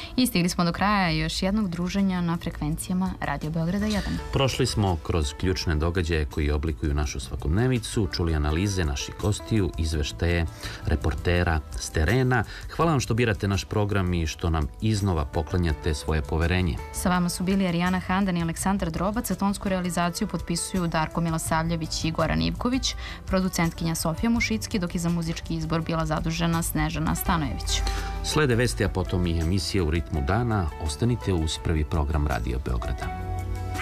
I stigli smo do kraja još jednog druženja na frekvencijama Radio Beograda 1. Prošli smo kroz ključne događaje koji oblikuju našu svakodnevicu, čuli analize naših gostiju, izveštaje reportera s terena. Hvala vam što birate naš program i što nam iznova poklanjate svoje poverenje. Sa vama su bili Arijana Handan i Aleksandar Drobac, a tonsku realizaciju potpisuju Darko Milosavljević i Goran Ivković, producentkinja Sofija Mušicki, dok je za muzički izbor bila zadužena Snežana Stanojević. Slede vesti, a potom i emisije u ritmu dana. Ostanite uz prvi program Radio Beograda.